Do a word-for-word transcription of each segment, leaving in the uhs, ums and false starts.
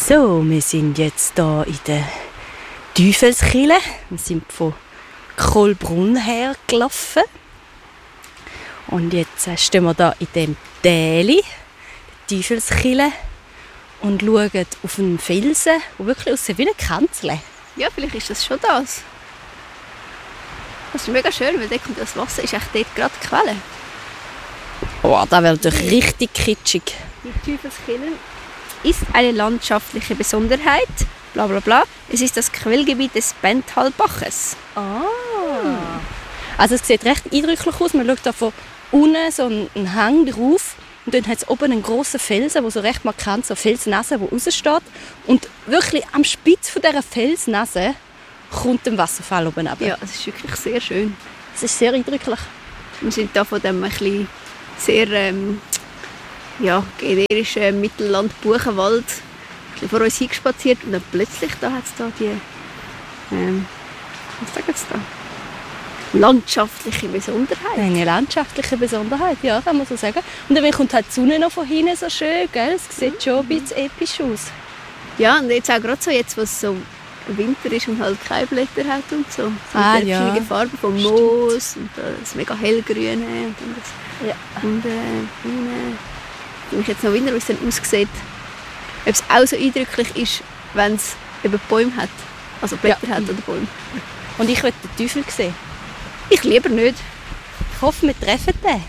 So, wir sind jetzt hier in der Teufelskirche. Wir sind von Kohlbrunn her gelaufen. Und jetzt stehen wir hier in dem Täli, der Teufelskirche, und schauen auf einen Felsen, der wirklich aussieht wie eine Kanzel. Ja, vielleicht ist das schon das. Das ist mega schön, weil dort kommt das Wasser, ist echt dort gerade die Quelle. Oh, das wäre natürlich richtig kitschig. Die Teufelskirche ist eine landschaftliche Besonderheit, bla bla bla. Es ist das Quellgebiet des Benttalbaches. Ah. Also es sieht recht eindrücklich aus. Man schaut da von unten so einen Hang drauf und dann hat es oben einen grossen Felsen, der so recht markant so eine Felsnase, die raussteht. Und wirklich am Spitz von dieser Felsnase kommt ein Wasserfall oben runter. Ja, es ist wirklich sehr schön. Es ist sehr eindrücklich. Wir sind da von dem ein bisschen sehr ähm, ja, generischen Mittelland-Buchenwald vor uns hingespaziert und dann plötzlich da hat es da die ähm, was sagen sie da? Landschaftliche Besonderheit. Eine landschaftliche Besonderheit, ja, kann man so sagen. Und dann kommt halt die Sonne noch von hinten so schön, gell? Es sieht schon ein bisschen episch aus. Ja, und jetzt auch gerade so, jetzt, wo es so Winter ist und halt keine Blätter hat und so. so ah, die ja. verschiedenen Farben vom Moos und das mega hellgrüne und dann das ja. und äh, grüne. Ich mich jetzt noch wundern, wie es dann aussieht. Ob es auch so eindrücklich ist, wenn es eben Bäume hat. Also Blätter ja. hat oder Bäume. Und ich will den Teufel sehen. Ich lieber nicht. Ich hoffe, wir treffen den.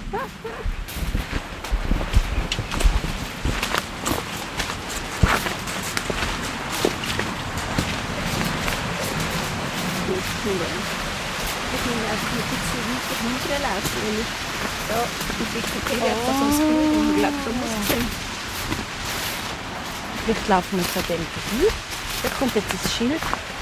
Ich muss einfach ein bisschen weiter hinterlaufen, weil ich da in Wikipedia oh. das als Bild und ich glaube, da muss ich sehen. Vielleicht laufen wir zu dem vorbei. Da kommt jetzt das Schild.